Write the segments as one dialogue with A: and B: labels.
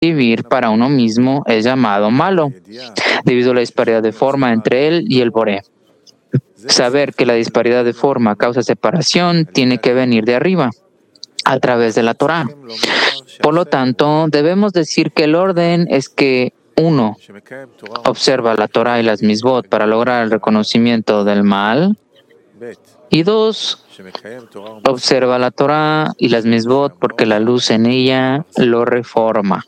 A: vivir para uno mismo es llamado malo, debido a la disparidad de forma entre él y el Boré. Saber que la disparidad de forma causa separación tiene que venir de arriba, a través de la Torá. Por lo tanto, debemos decir que el orden es que uno observa la Torá y las misbot para lograr el reconocimiento del mal, y dos, observa la Torá y las misbot porque la luz en ella lo reforma.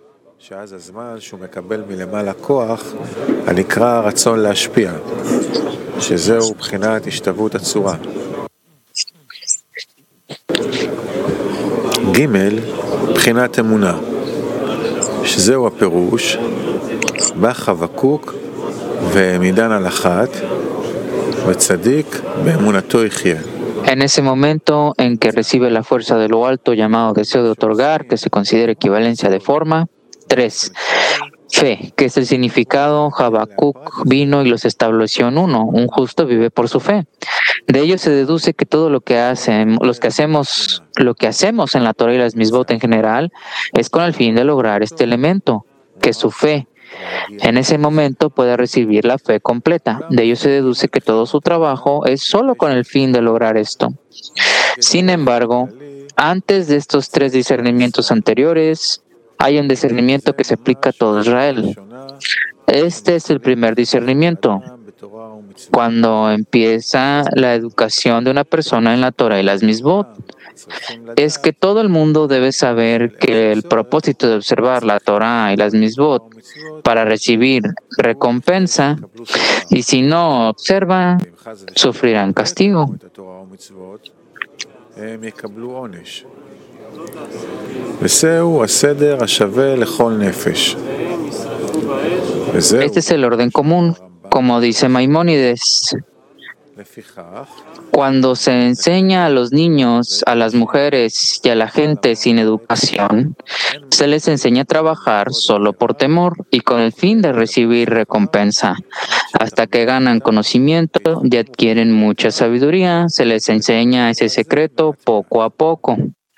B: ג' בחינת אמונה, שזהו הפירוש, בא חבקוק ומעידן על אחת, וצדיק באמונתו יחיה.
A: En ese momento en que recibe la fuerza de lo alto llamado deseo de otorgar, que se considera equivalencia de forma. 3. Fe, que es el significado. Habacuc vino y los estableció en uno. Un justo vive por su fe. De ello se deduce que todo lo que hacemos en la Torah y las misbot en general es con el fin de lograr este elemento, que su fe en ese momento pueda recibir la fe completa. De ello se deduce que todo su trabajo es solo con el fin de lograr esto. Sin embargo, antes de estos 3 discernimientos anteriores, hay un discernimiento que se aplica a todo Israel. Este es el primer discernimiento. Cuando empieza la educación de una persona en la Torah y las misbot, es que todo el mundo debe saber que el propósito de observar la Torah y las misbot para recibir recompensa, y si no observa, sufrirán castigo. Este es el orden común, como dice Maimónides. Cuando se enseña a los niños, a las mujeres y a la gente sin educación, se les enseña a trabajar solo por temor y con el fin de recibir recompensa. Hasta que ganan conocimiento y adquieren mucha sabiduría, se les enseña ese secreto poco a poco.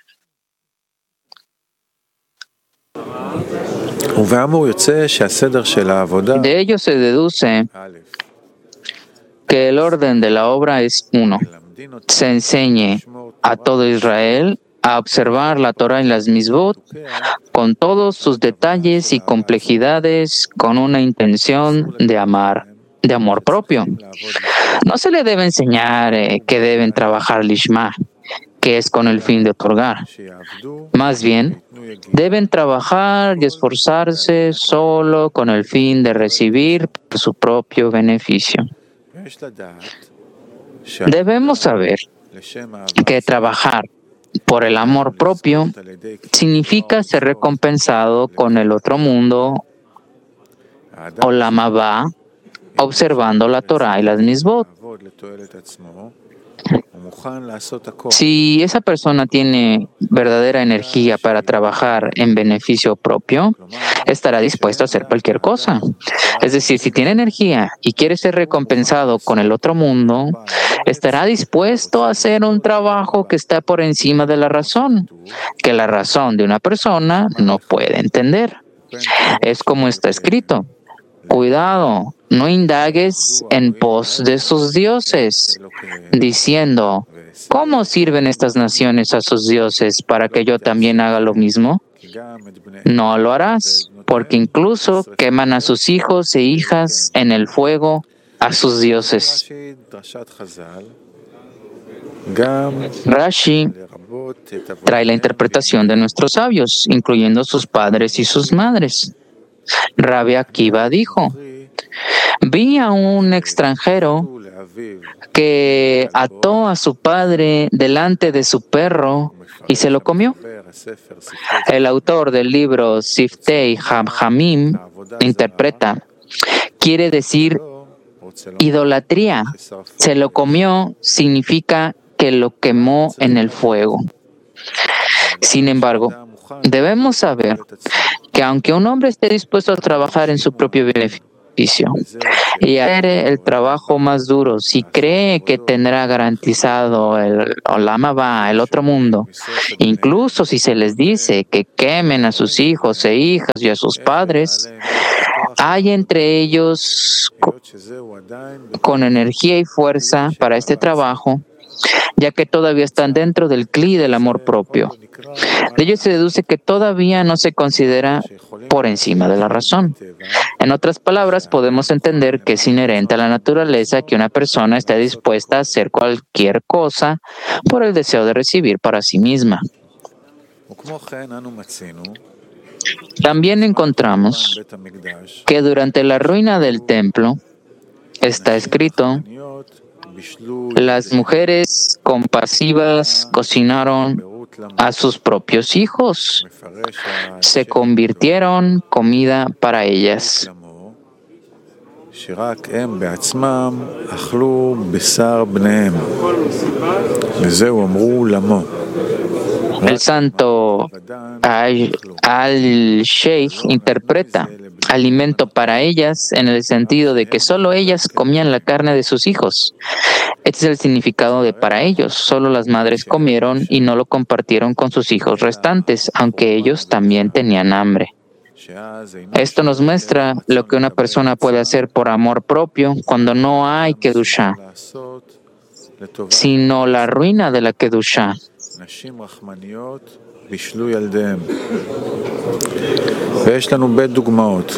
A: De ello se deduce que el orden de la obra es uno. Se enseñe a todo Israel a observar la Torah y las misbot con todos sus detalles y complejidades, con una intención de amor propio. No se le debe enseñar que deben trabajar lishma, que es con el fin de otorgar. Más bien, deben trabajar y esforzarse solo con el fin de recibir su propio beneficio. Debemos saber que trabajar por el amor propio significa ser recompensado con el otro mundo, Olam Haba, observando la Torah y las misbot. Si esa persona tiene verdadera energía para trabajar en beneficio propio, estará dispuesto a hacer cualquier cosa. Es decir, si tiene energía y quiere ser recompensado con el otro mundo, estará dispuesto a hacer un trabajo que está por encima de la razón, que la razón de una persona no puede entender. Es como está escrito: cuidado, no indagues en pos de sus dioses, diciendo: ¿cómo sirven estas naciones a sus dioses para que yo también haga lo mismo? No lo harás, porque incluso queman a sus hijos e hijas en el fuego a sus dioses. Rashi trae la interpretación de nuestros sabios, incluyendo sus padres y sus madres. Rabbi Akiva dijo: vi a un extranjero que ató a su padre delante de su perro y se lo comió. El autor del libro Siftei Hamim interpreta: quiere decir idolatría. Se lo comió significa que lo quemó en el fuego. Sin embargo, debemos saber que aunque un hombre esté dispuesto a trabajar en su propio beneficio, sacrificio y hacer el trabajo más duro, si cree que tendrá garantizado el Olam Haba, el otro mundo, incluso si se les dice que quemen a sus hijos e hijas y a sus padres, hay entre ellos con energía y fuerza para este trabajo, ya que todavía están dentro del cli del amor propio. De ello se deduce que todavía no se considera por encima de la razón. En otras palabras, podemos entender que es inherente a la naturaleza que una persona esté dispuesta a hacer cualquier cosa por el deseo de recibir para sí misma. También encontramos que durante la ruina del templo está escrito: las mujeres compasivas cocinaron a sus propios hijos, se convirtieron comida para ellas. El santo Al-Sheikh interpreta alimento para ellas en el sentido de que solo ellas comían la carne de sus hijos. Este es el significado de para ellos. Solo las madres comieron y no lo compartieron con sus hijos restantes, aunque ellos también tenían hambre. Esto nos muestra lo que una persona puede hacer por amor propio cuando no hay Kedushá, sino la ruina de la Kedushá.
B: ויש לנו בית דוגמאות.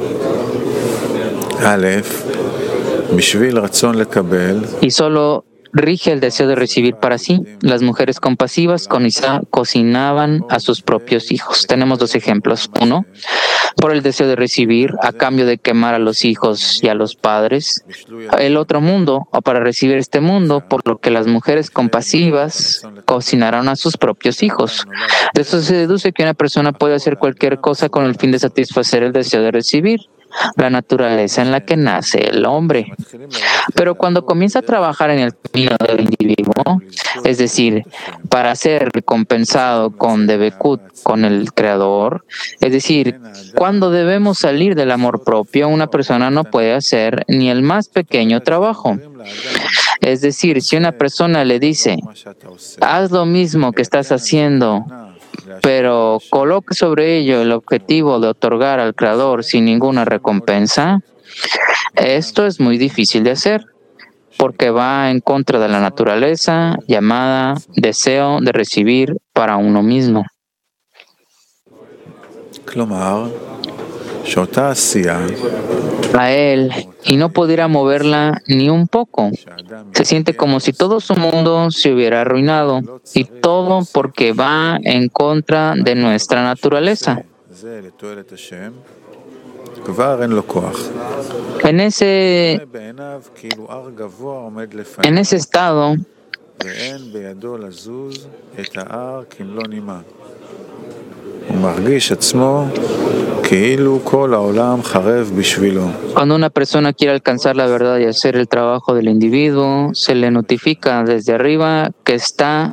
B: א', בשביל רצון לקבל.
A: Y solo rige el deseo de recibir para sí. Las mujeres compasivas cocinaban a sus propios hijos. Tenemos dos ejemplos. Uno, por el deseo de recibir a cambio de quemar a los hijos y a los padres. El otro mundo, o para recibir este mundo, por lo que las mujeres compasivas cocinaron a sus propios hijos. De eso se deduce que una persona puede hacer cualquier cosa con el fin de satisfacer el deseo de recibir, la naturaleza en la que nace el hombre. Pero cuando comienza a trabajar en el camino del individuo, es decir, para ser recompensado con Debekut, con el Creador, es decir, cuando debemos salir del amor propio, una persona no puede hacer ni el más pequeño trabajo. Es decir, si una persona le dice, haz lo mismo que estás haciendo, pero coloque sobre ello el objetivo de otorgar al Creador sin ninguna recompensa, esto es muy difícil de hacer, porque va en contra de la naturaleza llamada deseo de recibir para uno mismo. A él, y no pudiera moverla ni un poco. Se siente como si todo su mundo se hubiera arruinado, y todo porque va en contra de nuestra naturaleza. En ese estado, cuando una persona quiere alcanzar la verdad y hacer el trabajo del individuo, se le notifica desde arriba que está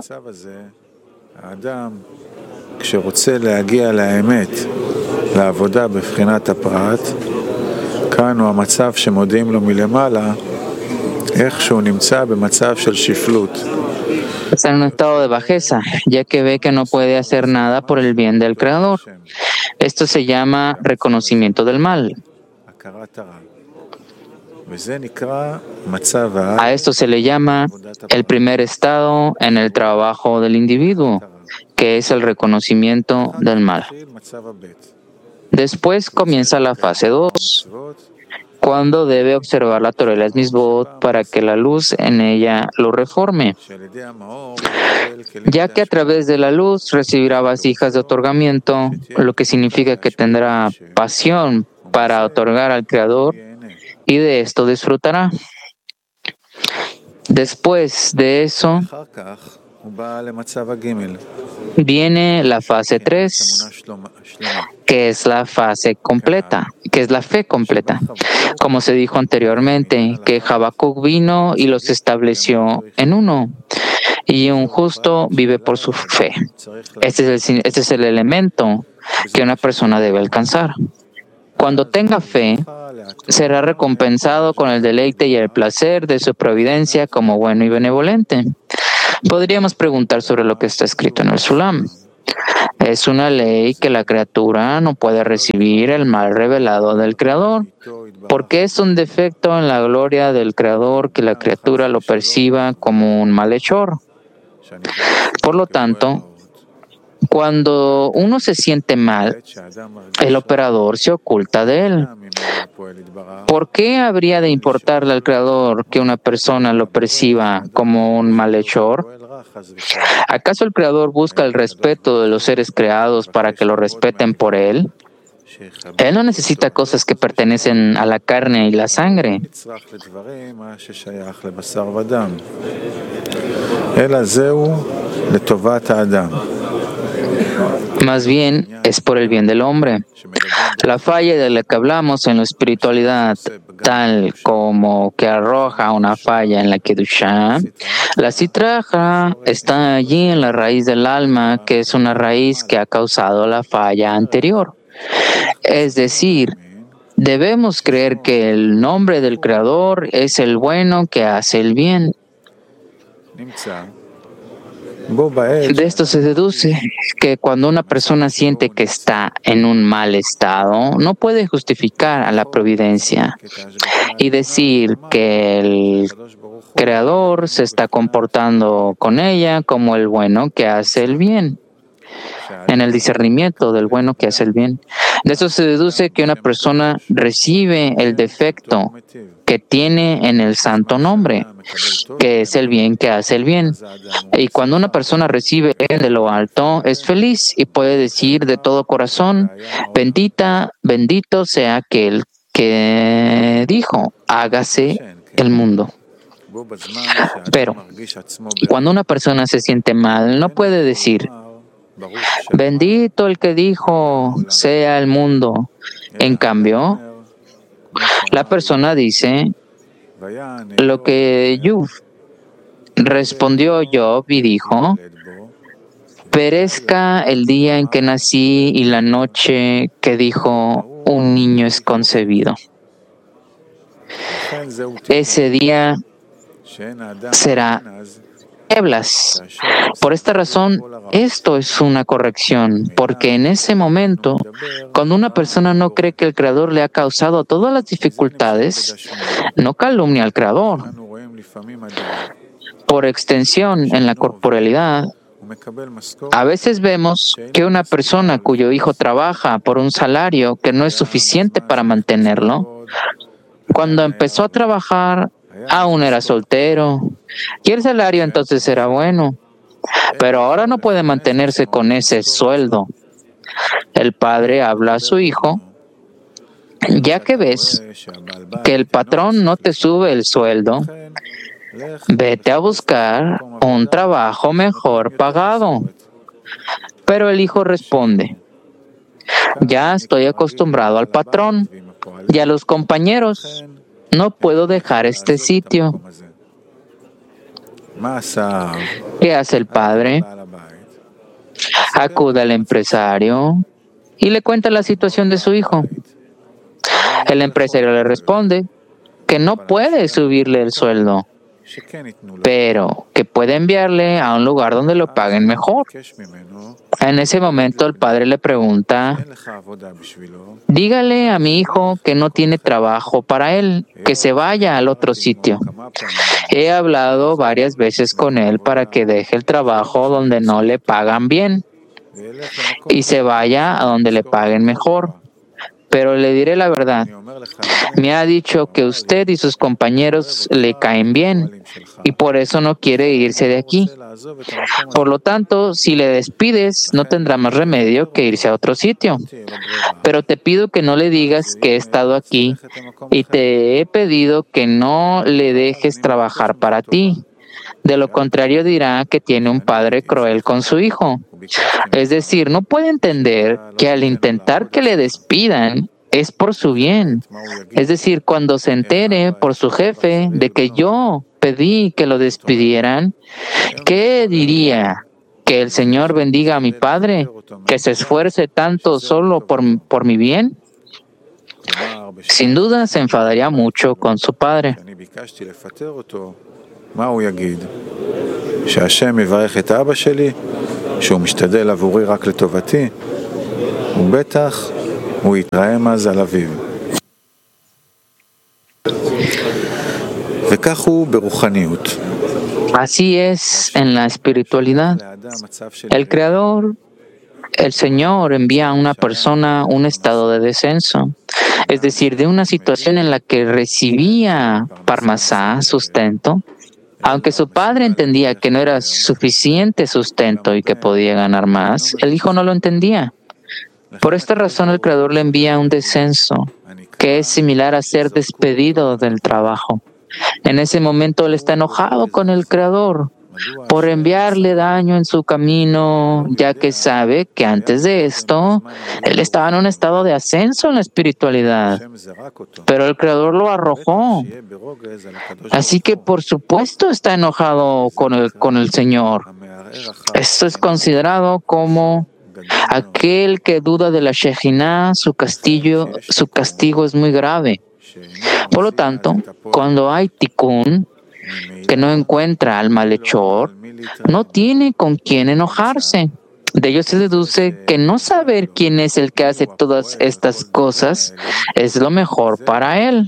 A: está en un estado de bajeza, ya que ve que no puede hacer nada por el bien del Creador. Esto se llama reconocimiento del mal. A esto se le llama el primer estado en el trabajo del individuo, que es el reconocimiento del mal. Después comienza la fase 2, cuando debe observar la Torah y las Mitzvot para que la luz en ella lo reforme, ya que a través de la luz recibirá vasijas de otorgamiento, lo que significa que tendrá pasión para otorgar al Creador y de esto disfrutará. Después de eso, viene la fase 3, que es la fase completa, que es la fe completa. Como se dijo anteriormente, que Habacuc vino y los estableció en uno, y un justo vive por su fe. Este es el elemento que una persona debe alcanzar. Cuando tenga fe, será recompensado con el deleite y el placer de su providencia como bueno y benevolente. Podríamos preguntar sobre lo que está escrito en el Sulam. Es una ley que la criatura no puede recibir el mal revelado del Creador, porque es un defecto en la gloria del Creador que la criatura lo perciba como un malhechor. Por lo tanto, cuando uno se siente mal, el operador se oculta de él. ¿Por qué habría de importarle al Creador que una persona lo perciba como un malhechor? ¿Acaso el Creador busca el respeto de los seres creados para que lo respeten por Él? Él no necesita cosas que pertenecen a la carne y la sangre. Más bien es por el bien del hombre. La falla de la que hablamos en la espiritualidad, tal como que arroja una falla en la Kedushá, la citraja está allí en la raíz del alma, que es una raíz que ha causado la falla anterior. Es decir, debemos creer que el nombre del Creador es el bueno que hace el bien. De esto se deduce que cuando una persona siente que está en un mal estado, no puede justificar a la providencia y decir que el Creador se está comportando con ella como el bueno que hace el bien, en el discernimiento del bueno que hace el bien. De eso se deduce que una persona recibe el defecto que tiene en el santo nombre, que es el bien que hace el bien. Y cuando una persona recibe de lo alto, es feliz y puede decir de todo corazón, bendito sea aquel que dijo, hágase el mundo. Pero cuando una persona se siente mal, no puede decir, bendito el que dijo, sea el mundo. En cambio, la persona dice lo que respondió Job y dijo, perezca el día en que nací y la noche que dijo un niño es concebido. Ese día será tinieblas. Por esta razón, esto es una corrección, porque en ese momento, cuando una persona no cree que el Creador le ha causado todas las dificultades, no calumnia al Creador. Por extensión, en la corporalidad, a veces vemos que una persona cuyo hijo trabaja por un salario que no es suficiente para mantenerlo, cuando empezó a trabajar, aún era soltero, y el salario entonces era bueno, pero ahora no puede mantenerse con ese sueldo. El padre habla a su hijo, ya que ves que el patrón no te sube el sueldo, vete a buscar un trabajo mejor pagado. Pero el hijo responde, ya estoy acostumbrado al patrón y a los compañeros. No puedo dejar este sitio. ¿Qué hace el padre? Acude al empresario y le cuenta la situación de su hijo. El empresario le responde que no puede subirle el sueldo, pero que puede enviarle a un lugar donde lo paguen mejor. En ese momento el padre le pregunta, dígale a mi hijo que no tiene trabajo para él, que se vaya al otro sitio. He hablado varias veces con él para que deje el trabajo donde no le pagan bien y se vaya a donde le paguen mejor. Pero le diré la verdad. Me ha dicho que usted y sus compañeros le caen bien y por eso no quiere irse de aquí. Por lo tanto, si le despides, no tendrá más remedio que irse a otro sitio. Pero te pido que no le digas que he estado aquí y te he pedido que no le dejes trabajar para ti. De lo contrario dirá que tiene un padre cruel con su hijo. Es decir, no puede entender que al intentar que le despidan es por su bien. Es decir, cuando se entere por su jefe de que yo pedí que lo despidieran, ¿qué diría? ¿Que el Señor bendiga a mi padre? ¿Que se esfuerce tanto solo por mi bien? sin duda se enfadaría mucho con su padre.
B: מה הוא יגיד? שהשם יברך את אבא שלי, שהוא משתדל עבורי רק לטובתי, ובטח הוא יתרעם אז על אביו. וכך הוא ברוחניות.
A: Así es en la espiritualidad. El Creador, el Señor, envía a una persona un estado de descenso, es decir, de una situación en la que recibía parmasá, sustento, aunque su padre entendía que no era suficiente sustento y que podía ganar más, el hijo no lo entendía. Por esta razón el Creador le envía un descenso, que es similar a ser despedido del trabajo. En ese momento él está enojado con el Creador por enviarle daño en su camino, ya que sabe que antes de esto él estaba en un estado de ascenso en la espiritualidad, pero el Creador lo arrojó. Así que por supuesto está enojado con el Señor. Esto es considerado como aquel que duda de la Shejinah, su castigo es muy grave. Por lo tanto, cuando hay tikkun, que no encuentra al malhechor, no tiene con quién enojarse. De ello se deduce que no saber quién es el que hace todas estas cosas es lo mejor para él.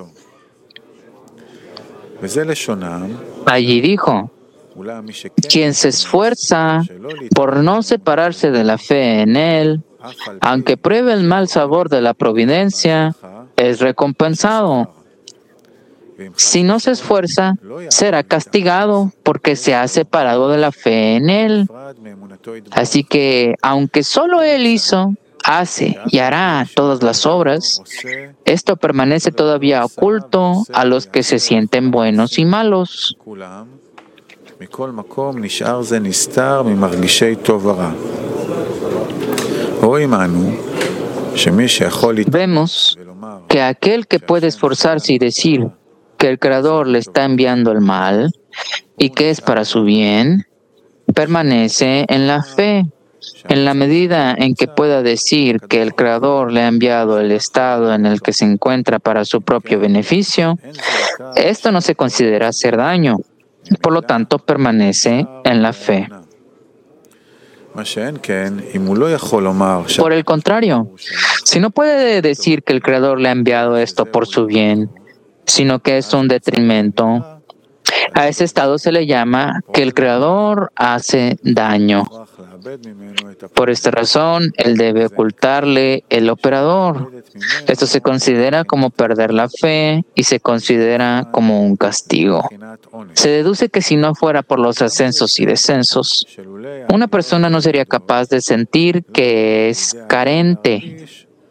A: Allí dijo: quien se esfuerza por no separarse de la fe en él, aunque pruebe el mal sabor de la providencia, es recompensado. Si no se esfuerza, será castigado porque se ha separado de la fe en él. Así que, aunque solo él hace y hará todas las obras, esto permanece todavía oculto a los que se sienten buenos y malos. Vemos que aquel que puede esforzarse y decir que el Creador le está enviando el mal y que es para su bien, permanece en la fe. En la medida en que pueda decir que el Creador le ha enviado el estado en el que se encuentra para su propio beneficio, esto no se considera hacer daño. Por lo tanto, permanece en la fe. Por el contrario, si no puede decir que el Creador le ha enviado esto por su bien, sino que es un detrimento, a ese estado se le llama que el Creador hace daño. Por esta razón, él debe ocultarle el operador. Esto se considera como perder la fe y se considera como un castigo. Se deduce que si no fuera por los ascensos y descensos, una persona no sería capaz de sentir que es carente.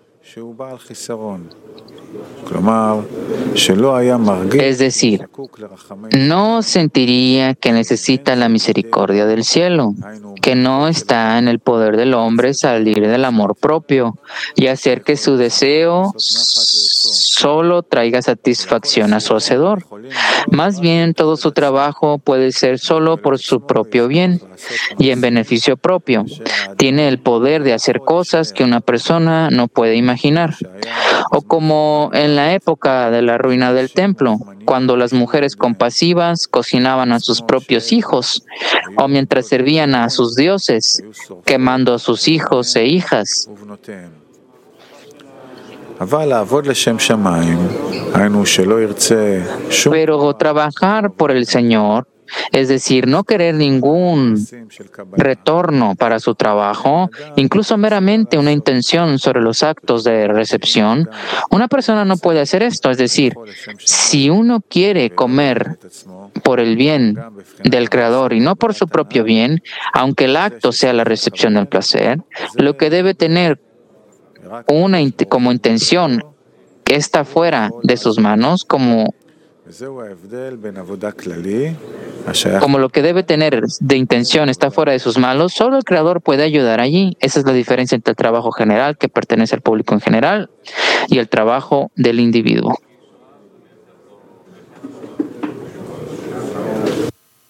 A: Es decir, no sentiría que necesita la misericordia del cielo, que no está en el poder del hombre salir del amor propio y hacer que su deseo solo traiga satisfacción a su hacedor. Más bien, todo su trabajo puede ser solo por su propio bien y en beneficio propio. Tiene el poder de hacer cosas que una persona no puede imaginar. O como en la época de la ruina del templo, cuando las mujeres compasivas cocinaban a sus propios hijos, o mientras servían a sus dioses, quemando a sus hijos e hijas. Pero trabajar por el Señor, es decir, no querer ningún retorno para su trabajo, incluso meramente una intención sobre los actos de recepción, una persona no puede hacer esto. Es decir, si uno quiere comer por el bien del Creador y no por su propio bien, aunque el acto sea la recepción del placer, lo que debe tener como intención que está fuera de sus manos, como lo que debe tener de intención está fuera de sus manos, solo el Creador puede ayudar allí. Esa es la diferencia entre el trabajo general, que pertenece al público en general, y el trabajo del individuo.